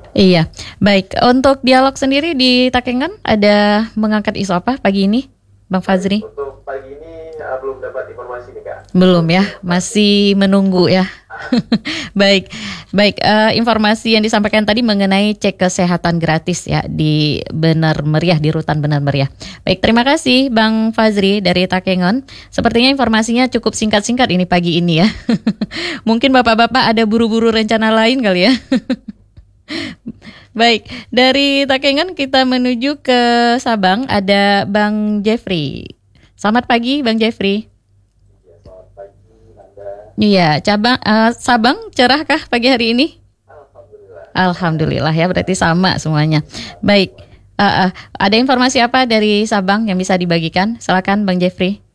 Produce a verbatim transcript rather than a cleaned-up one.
Iya, baik. Untuk dialog sendiri di Takengon ada mengangkat isu apa pagi ini, Bang Fazri? Untuk pagi ini uh, belum dapat informasi nih Kak. Belum ya, Belum. masih menunggu ya. Baik, baik. Eh, informasi yang disampaikan tadi mengenai cek kesehatan gratis ya di Benar Meriah, di Rutan Benar Meriah. Baik, terima kasih Bang Fazri dari Takengon. Sepertinya informasinya cukup singkat-singkat ini pagi ini ya. Mungkin bapak-bapak ada buru-buru rencana lain kali ya. Baik, dari Takengon kita menuju ke Sabang, ada Bang Jeffrey. Selamat pagi Bang Jeffrey. Ya, selamat pagi Nanda. Iya, cabang eh, Sabang cerahkah pagi hari ini? Alhamdulillah. Alhamdulillah ya, berarti sama semuanya. Baik, eh, eh, ada informasi apa dari Sabang yang bisa dibagikan? Silakan Bang Jeffrey.